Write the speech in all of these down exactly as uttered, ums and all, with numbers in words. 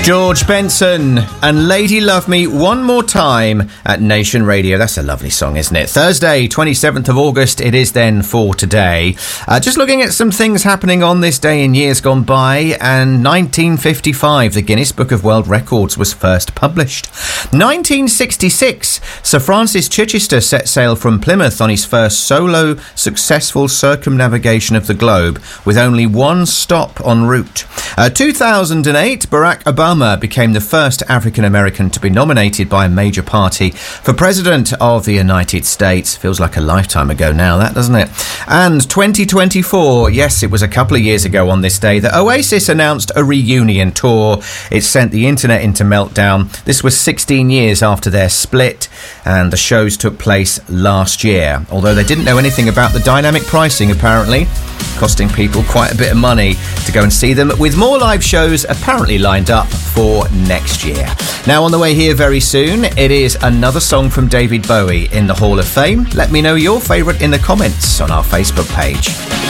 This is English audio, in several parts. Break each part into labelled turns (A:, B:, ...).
A: George Benson and Lady Love Me One More Time at Nation Radio. That's a lovely song, isn't it? Thursday, twenty-seventh of August, it is then for today. Uh, just looking at some things happening on this day in years gone by, and nineteen fifty-five, the Guinness Book of World Records was first published. nineteen sixty-six, Sir Francis Chichester set sail from Plymouth on his first solo successful circumnavigation of the globe with only one stop en route. Uh, two thousand eight, Barack Obama became the first African-American to be nominated by a major party for President of the United States. Feels like a lifetime ago now, that, doesn't it? And twenty twenty-four, yes, it was a couple of years ago on this day that Oasis announced a reunion tour. It sent the internet into meltdown. This was sixteen years after their split, and the shows took place last year. Although they didn't know anything about the dynamic pricing, apparently, costing people quite a bit of money to go and see them, with more live shows apparently lined up for next year. Now, on the way here very soon, it is another song from David Bowie in the Hall of Fame. Let me know your favourite in the comments on our Facebook page.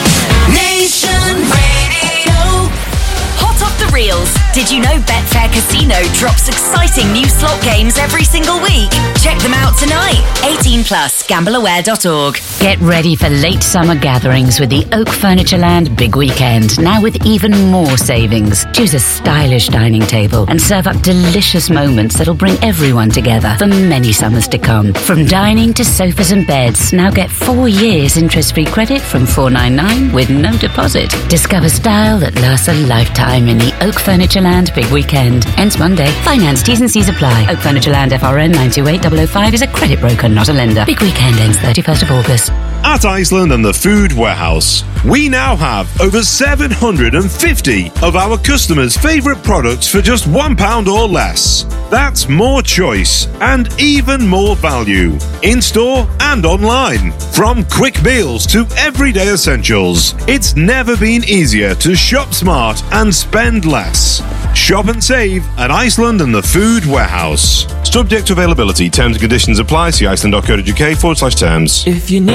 B: Nation Radio. Hot off the reels. Did you know Betfair Casino drops exciting new slot games every single week? Check them out tonight. eighteen plus, gamble aware dot org.
C: Get ready for late summer gatherings with the Oak Furnitureland Big Weekend, now with even more savings. Choose a stylish dining table and serve up delicious moments that'll bring everyone together for many summers to come. From dining to sofas and beds, now get four years interest-free credit from four ninety-nine with no deposit. Discover style that lasts a lifetime in the Oak Furnitureland Big Weekend. Ends Monday. Finance, T's and C's apply. Oak Furnitureland F R N nine two eight zero zero five is a credit broker, not a lender. Big Weekend ends thirty-first of August.
D: At Iceland and the Food Warehouse, we now have over seven hundred fifty of our customers' favourite products for just one pound or less. That's more choice and even more value, in-store and online. From quick meals to everyday essentials, it's never been easier to shop smart and spend less. Shop and save at Iceland and the Food Warehouse. Subject to availability, terms and conditions apply. See iceland dot co dot uk forward slash terms.
E: If you need